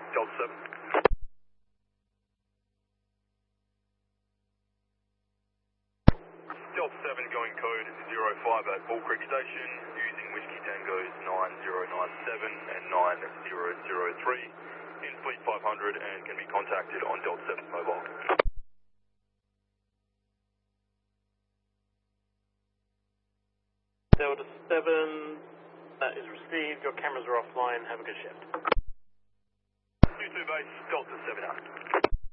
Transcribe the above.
Delta 7. Delta 7 going code 05 at Bull Creek Station using Whiskey Tangos 9097 and 9003 in Fleet 500 and can be contacted on Delta 7 mobile. Delta 7, that is received. Your cameras are offline. Have a good shift. U2 base, Delta 7 out.